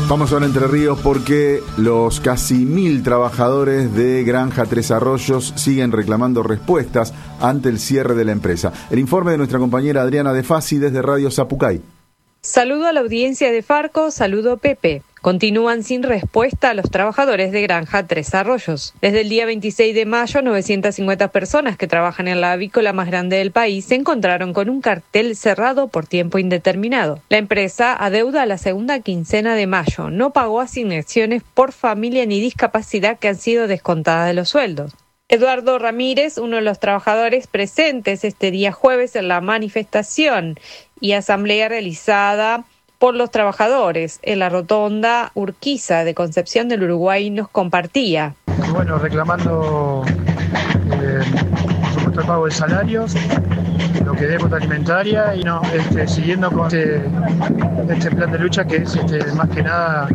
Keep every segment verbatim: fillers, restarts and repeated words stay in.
Vamos ahora a Entre Ríos porque los casi mil trabajadores de Granja Tres Arroyos siguen reclamando respuestas ante el cierre de la empresa. El informe de nuestra compañera Adriana De Fasi desde Radio Zapucay. Saludo a la audiencia de Farco, saludo Pepe. Continúan sin respuesta a los trabajadores de Granja Tres Arroyos. Desde el día veintiséis de mayo, novecientas cincuenta personas que trabajan en la avícola más grande del país se encontraron con un cartel cerrado por tiempo indeterminado. La empresa adeuda la segunda quincena de mayo, no pagó asignaciones por familia ni discapacidad que han sido descontadas de los sueldos. Eduardo Ramírez, uno de los trabajadores presentes este día jueves en la manifestación y asamblea realizada por los trabajadores en la rotonda Urquiza de Concepción del Uruguay, nos compartía. Bueno, reclamando eh, por supuesto el pago de salarios, lo que debo de alimentaria y no, este, siguiendo con este, este plan de lucha que es este, más que nada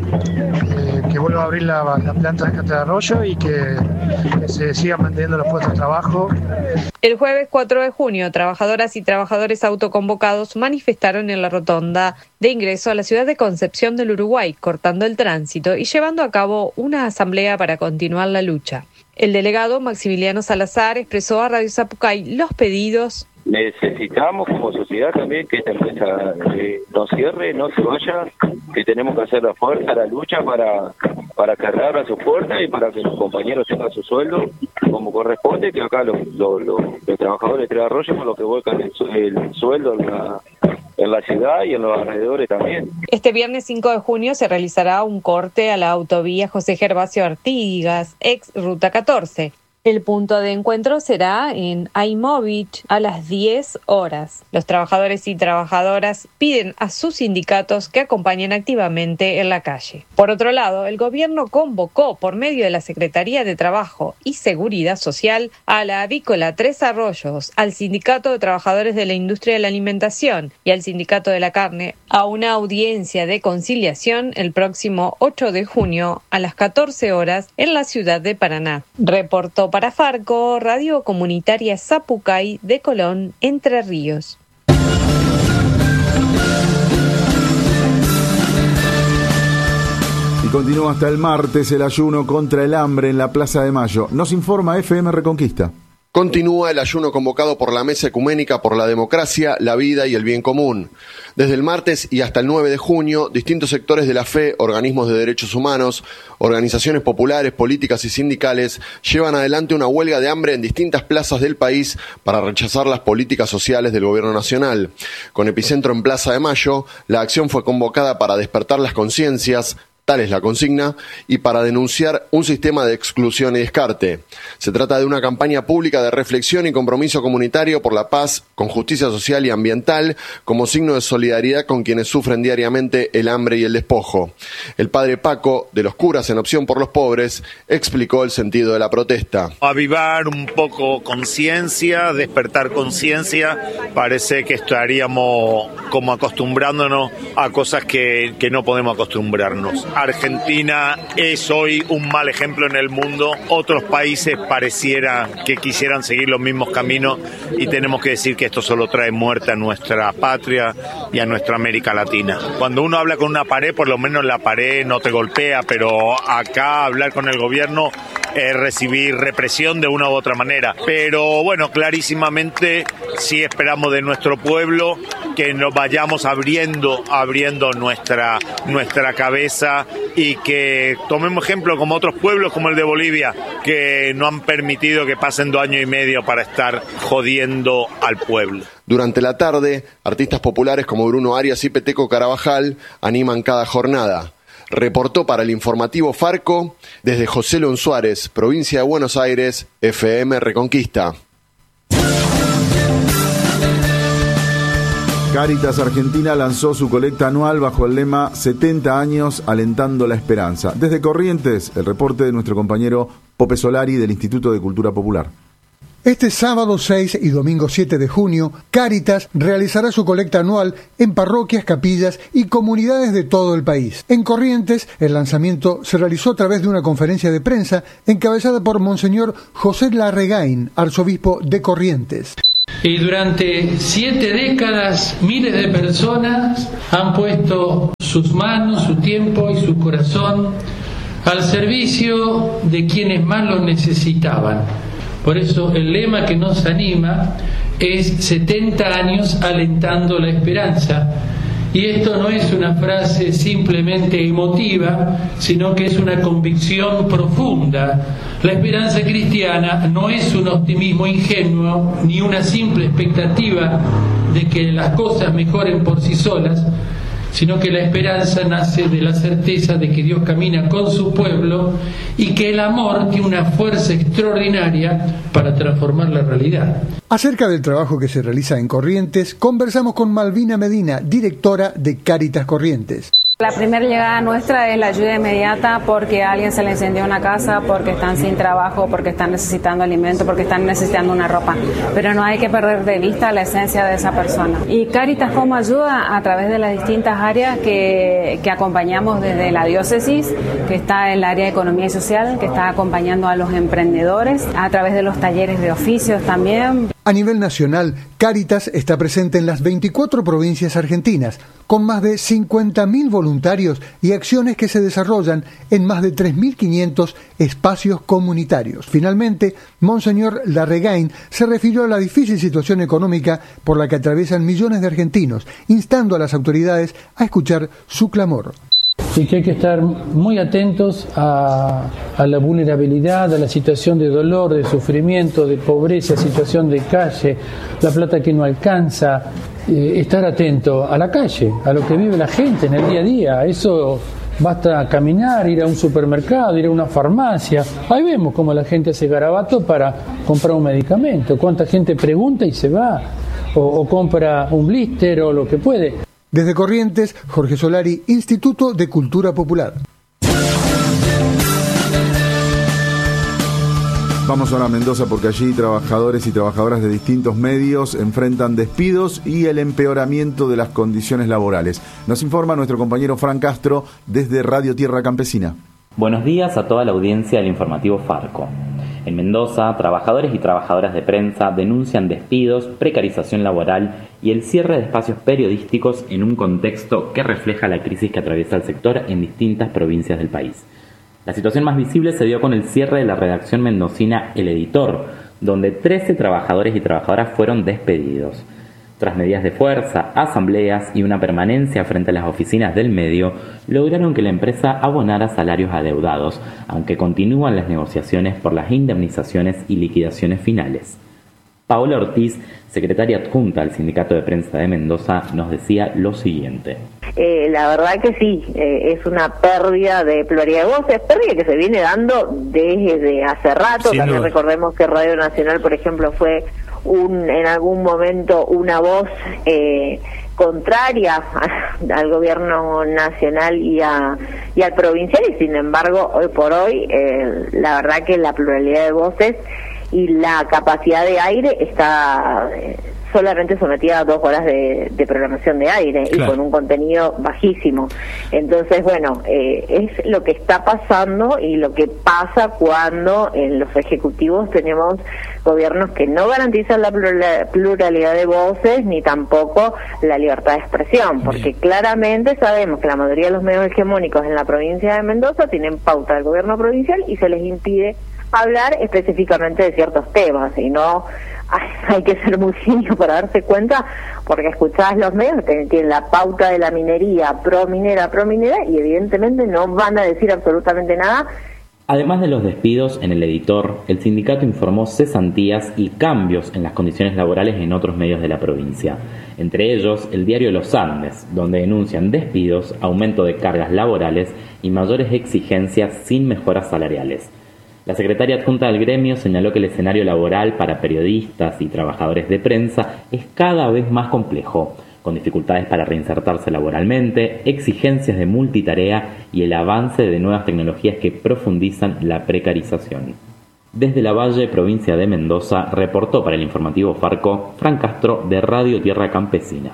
eh, que vuelva a abrir la, la planta de Tres Arroyos y que, que se sigan manteniendo los puestos de trabajo. El jueves cuatro de junio, trabajadoras y trabajadores autoconvocados manifestaron en la rotonda de ingreso a la ciudad de Concepción del Uruguay, cortando el tránsito y llevando a cabo una asamblea para continuar la lucha. El delegado Maximiliano Salazar expresó a Radio Zapucay los pedidos. Necesitamos como sociedad también que esta empresa eh, no cierre, no se vaya, que tenemos que hacer la fuerza, la lucha para para que reabra su puerta y para que los compañeros tengan su sueldo como corresponde, que acá los, los, los, los trabajadores de Tres Arroyos son los que vuelcan el, el sueldo en la, en la ciudad y en los alrededores también. Este viernes cinco de junio se realizará un corte a la autovía José Gervasio Artigas, ex Ruta catorce. El punto de encuentro será en Aymovich a las diez horas. Los trabajadores y trabajadoras piden a sus sindicatos que acompañen activamente en la calle. Por otro lado, el gobierno convocó por medio de la Secretaría de Trabajo y Seguridad Social a la avícola Tres Arroyos, al Sindicato de Trabajadores de la Industria de la Alimentación y al Sindicato de la Carne a una audiencia de conciliación el próximo ocho de junio a las catorce horas en la ciudad de Paraná. Reportó para Farco, Radio Comunitaria Zapucay de Colón, Entre Ríos. Y continúa hasta el martes el ayuno contra el hambre en la Plaza de Mayo. Nos informa F M Reconquista. Continúa el ayuno convocado por la Mesa Ecuménica por la Democracia, la Vida y el Bien Común. Desde el martes y hasta el nueve de junio, distintos sectores de la fe, organismos de derechos humanos, organizaciones populares, políticas y sindicales llevan adelante una huelga de hambre en distintas plazas del país para rechazar las políticas sociales del gobierno nacional. Con epicentro en Plaza de Mayo, la acción fue convocada para despertar las conciencias, tal es la consigna, y para denunciar un sistema de exclusión y descarte. Se trata de una campaña pública de reflexión y compromiso comunitario por la paz, con justicia social y ambiental, como signo de solidaridad con quienes sufren diariamente el hambre y el despojo. El padre Paco, de los Curas en Opción por los Pobres, explicó el sentido de la protesta. Avivar un poco conciencia, despertar conciencia, parece que estaríamos como acostumbrándonos a cosas que, que no podemos acostumbrarnos. Argentina es hoy un mal ejemplo en el mundo. Otros países pareciera que quisieran seguir los mismos caminos y tenemos que decir que esto solo trae muerte a nuestra patria y a nuestra América Latina. Cuando uno habla con una pared, por lo menos la pared no te golpea, pero acá hablar con el gobierno es recibir represión de una u otra manera. Pero bueno, clarísimamente sí esperamos de nuestro pueblo que nos vayamos abriendo, abriendo nuestra, nuestra cabeza y que tomemos ejemplo como otros pueblos como el de Bolivia, que no han permitido que pasen dos años y medio para estar jodiendo al pueblo. Durante la tarde, artistas populares como Bruno Arias y Peteco Carabajal animan cada jornada. Reportó para el informativo Farco, desde José León Suárez, provincia de Buenos Aires, F M Reconquista. Cáritas Argentina lanzó su colecta anual bajo el lema setenta años alentando la esperanza. Desde Corrientes, el reporte de nuestro compañero Pope Solari del Instituto de Cultura Popular. Este sábado seis y domingo siete de junio, Cáritas realizará su colecta anual en parroquias, capillas y comunidades de todo el país. En Corrientes, el lanzamiento se realizó a través de una conferencia de prensa encabezada por Monseñor José Larregain, arzobispo de Corrientes. Y durante siete décadas, miles de personas han puesto sus manos, su tiempo y su corazón al servicio de quienes más lo necesitaban. Por eso el lema que nos anima es setenta años alentando la esperanza. Y esto no es una frase simplemente emotiva, sino que es una convicción profunda. La esperanza cristiana no es un optimismo ingenuo ni una simple expectativa de que las cosas mejoren por sí solas, sino que la esperanza nace de la certeza de que Dios camina con su pueblo y que el amor tiene una fuerza extraordinaria para transformar la realidad. Acerca del trabajo que se realiza en Corrientes, conversamos con Malvina Medina, directora de Cáritas Corrientes. La primera llegada nuestra es la ayuda inmediata porque a alguien se le incendió una casa, porque están sin trabajo, porque están necesitando alimento, porque están necesitando una ropa. Pero no hay que perder de vista la esencia de esa persona. Y Cáritas, ¿cómo ayuda? A través de las distintas áreas que, que acompañamos desde la diócesis, que está el área de economía y social, que está acompañando a los emprendedores, a través de los talleres de oficios también. A nivel nacional, Cáritas está presente en las veinticuatro provincias argentinas, con más de cincuenta mil voluntarios y acciones que se desarrollan en más de tres mil quinientos espacios comunitarios. Finalmente, Monseñor Larregain se refirió a la difícil situación económica por la que atraviesan millones de argentinos, instando a las autoridades a escuchar su clamor. Y que hay que estar muy atentos a, a la vulnerabilidad, a la situación de dolor, de sufrimiento, de pobreza, situación de calle, la plata que no alcanza, eh, estar atento a la calle, a lo que vive la gente en el día a día. Eso basta caminar, ir a un supermercado, ir a una farmacia. Ahí vemos cómo la gente hace garabato para comprar un medicamento, cuánta gente pregunta y se va, o, o compra un blister o lo que puede. Desde Corrientes, Jorge Solari, Instituto de Cultura Popular. Vamos ahora a Mendoza porque allí trabajadores y trabajadoras de distintos medios enfrentan despidos y el empeoramiento de las condiciones laborales. Nos informa nuestro compañero Fran Castro desde Radio Tierra Campesina. Buenos días a toda la audiencia del informativo Farco. En Mendoza, trabajadores y trabajadoras de prensa denuncian despidos, precarización laboral y el cierre de espacios periodísticos en un contexto que refleja la crisis que atraviesa el sector en distintas provincias del país. La situación más visible se dio con el cierre de la redacción mendocina El Editor, donde trece trabajadores y trabajadoras fueron despedidos. Tras medidas de fuerza, asambleas y una permanencia frente a las oficinas del medio, lograron que la empresa abonara salarios adeudados, aunque continúan las negociaciones por las indemnizaciones y liquidaciones finales. Paola Ortiz, secretaria adjunta al Sindicato de Prensa de Mendoza, nos decía lo siguiente. Eh, la verdad que sí, eh, es una pérdida de pluralidad de voces, pérdida que se viene dando desde hace rato. Sí, también no. Recordemos que Radio Nacional, por ejemplo, fue un en algún momento una voz eh, contraria a, al gobierno nacional y a y al provincial, y sin embargo hoy por hoy eh, la verdad que la pluralidad de voces y la capacidad de aire está eh, solamente sometida a dos horas de, de programación de aire, claro, y con un contenido bajísimo. Entonces, bueno, eh, es lo que está pasando y lo que pasa cuando en los ejecutivos tenemos gobiernos que no garantizan la pluralidad de voces ni tampoco la libertad de expresión, porque Bien. claramente sabemos que la mayoría de los medios hegemónicos en la provincia de Mendoza tienen pauta del gobierno provincial y se les impide hablar específicamente de ciertos temas, y no hay que ser muy genio para darse cuenta, porque escuchás los medios, tienen la pauta de la minería, pro minera, pro minera, y evidentemente no van a decir absolutamente nada. Además de los despidos en El Editor, el sindicato informó cesantías y cambios en las condiciones laborales en otros medios de la provincia, entre ellos el diario Los Andes, donde denuncian despidos, aumento de cargas laborales y mayores exigencias sin mejoras salariales. La secretaria adjunta del gremio señaló que el escenario laboral para periodistas y trabajadores de prensa es cada vez más complejo, con dificultades para reinsertarse laboralmente, exigencias de multitarea y el avance de nuevas tecnologías que profundizan la precarización. Desde La Valle, provincia de Mendoza, reportó para el informativo Farco, Fran Castro, de Radio Tierra Campesina.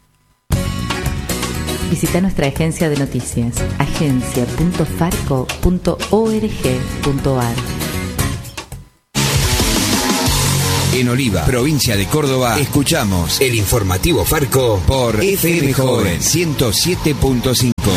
Visita nuestra agencia de noticias, agencia punto farco punto org punto ar. En Oliva, provincia de Córdoba, escuchamos el informativo Farco por F M Joven ciento siete punto cinco.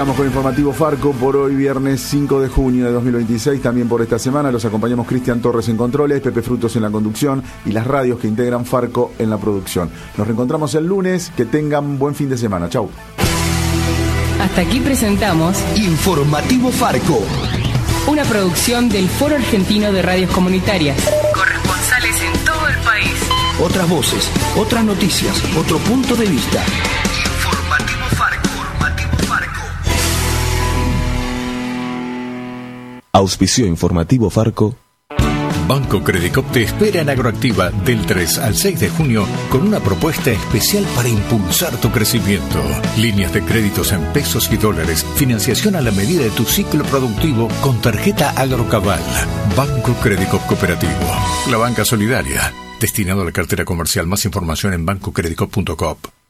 Llegamos con Informativo Farco por hoy, viernes cinco de junio de dos mil veintiséis. También por esta semana los acompañamos Cristian Torres en controles, Pepe Frutos en la conducción y las radios que integran Farco en la producción. Nos reencontramos el lunes. Que tengan buen fin de semana. Chau. Hasta aquí presentamos Informativo Farco, una producción del Foro Argentino de Radios Comunitarias. Corresponsales en todo el país. Otras voces, otras noticias, otro punto de vista. Informativo Farco. Informativo Farco. Auspicio Informativo Farco. Banco Credicop te espera en Agroactiva del tres al seis de junio con una propuesta especial para impulsar tu crecimiento. Líneas de créditos en pesos y dólares, financiación a la medida de tu ciclo productivo con tarjeta Agrocabal. Banco Credicop Cooperativo, la banca solidaria, destinado a la cartera comercial. Más información en banco credicop punto com.